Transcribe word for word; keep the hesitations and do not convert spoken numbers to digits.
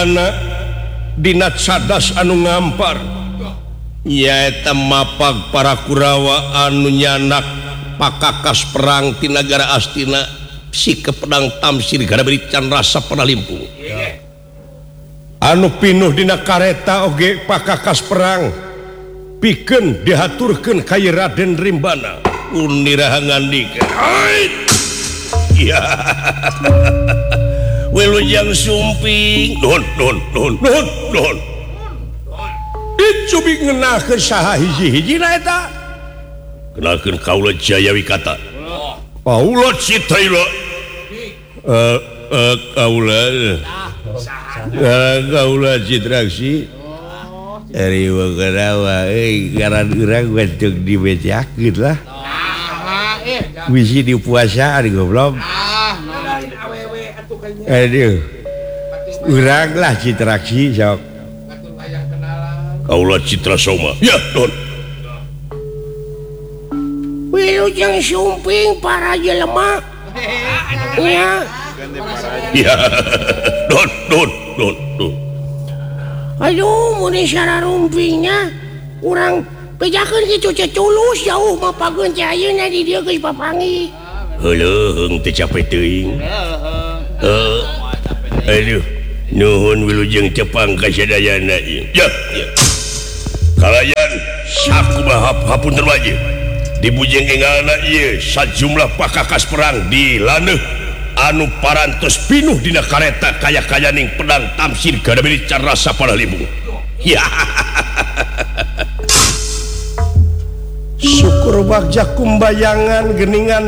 mana dina cadas anu ngampar nyaeta mapag para Kurawa anu nyanak pakakas perang ti nagara Astina si kepedang tamsir gara berican rasa penalimpung anu pinuh dina kareta oge pakakas perang pikeun dihaturkeun ka Raden Rimbana uniraha ngandika ya Wilujeng Sumping non non non non non dicubi ngenakeun saha hiji-hiji na eta kenakeun kaula Jaya Wikata kaula Citayula eh eh kaula kaula Citraksi dari Wakarawa euy ngaran urang wedog dibejakeun lah bisi di puasaan goblok aduh urang lah Citraksi sok kaula Citra Soma ya don Wilujeng Sumping para jelema ya ya don don don don aduh mun sararumpingnya urang bejakeun kitu ceculus jauh mapageun cayeuna di dieu geus papangi heuleung teu capek teuing heuh aduh nuhun Wilujeng Cepang ka sadayana ieu ya ya kalayan sakumaha hapunten wae dibujeng enggalna ieu sajumlah pakakas perang di laneuh anu parantos pinuh dina kareta kaya-kayaning pedang tamsir gara berican rasa panalimpung ya syukur bagja kumbayangan geningan